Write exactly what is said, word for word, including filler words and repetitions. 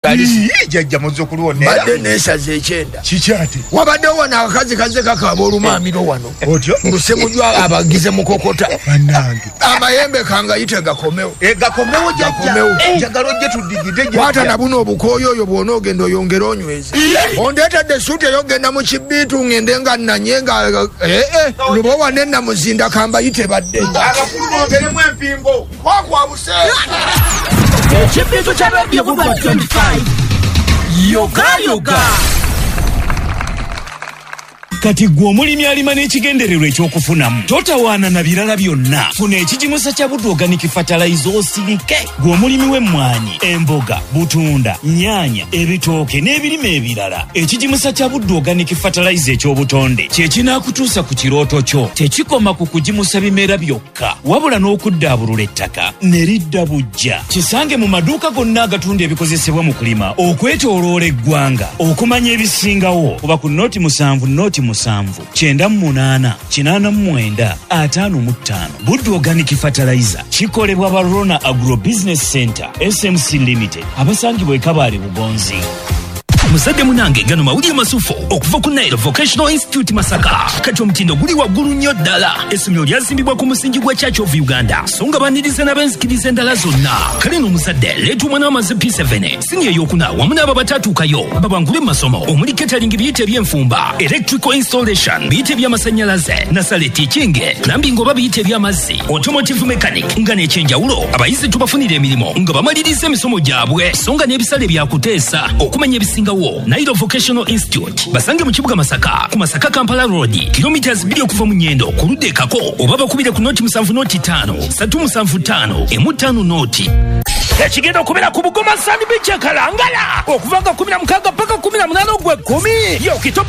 Kigali jajja muzukulu wone badde nesaze ekyenda kikyate wabadde wana akazi kaze kakaba olumamiro wano otyo lusemujwa abagize mukokota banange amayembe kanga yite gakomewo e gakomewo jajja jagalo je tudigide jajja kwata nabuno obukoyo oyo bwona ogenda oyongera onyweza ondetadde suute yogenda mu kibiitu ngende nga nanyenga eh eh lubo wane na muzinda kamba yite badde abakulu bongeremu empingo kwakwa buse ekibiitu kya Radio Good twenty-five yoga yoga kati gwe omulimi alima n'ekigendererwa ekyokufunamu totawaana na birala byonna funa ekigimusa kya Buddu Organic Fertilizer osirike gwe omulimi w'emmwanyi emboga butunda nyaanya ebitooke n'ebirime ebirala ekigimusa kya Buddu Organic Fertilizer ekyobutonde kye kinaakutuusa ku kirooto kyo tekikoma ku kugimusa bimera byokka wabula n'okuddaabulula ettaka ne lidda bujja kisange mu maduuka gonna agatunda ebikozesebwa mu kulima okwetooloola eggwanga okumanya ebisingawo kuba ku noti musanvu noti musanvu kyenda munaana kinaana mwenda ataano mu ttaano Buddu Organic Fertilizer kikolebwa ba Rona Agro Business Center S M C Limited abasangibwa e Kabale Bugonzi. Muzadde munange gano mawulire masufo okuva ku Nile Vocational Institute Masaka kati omutindo guli waggulu nnyo ddala essomero lyazimbibwa ku musingi gwa Church of Uganda songa baniriza n'abenzikiriza endala zonna kale n'omuzadde leeta omwana w'amaze P seven siniya eyokuna wamu n'abo batatuukayo babangule mu masomo omuli catering biyite eby'enfumba electrical installation biyite eby'amasannyalaze nasale teaching plumbing oba biyite eby'amazzi automotive mechanic nga n'ekyenjawulo abayizi tubafunira emirimu nga bamaliriza emisomo gyabwe songa n'ebisale byakuteesa okumanya ebisinga Nile Vocational Institute basange mu kibuga Masaka ku Masaka Kampala Road kilometers bbiri okuva mu Nyendo ku ludde kako oba bakubire ku noti musanvu noti ttaano satu musanvu ttaano emu ttaano noti ekigenda okubeera ku Bugoma Sand Beach Kalangala okuva nga kumi na mukaaga paka kumi na munaana ogw'ekkumi yo kitoba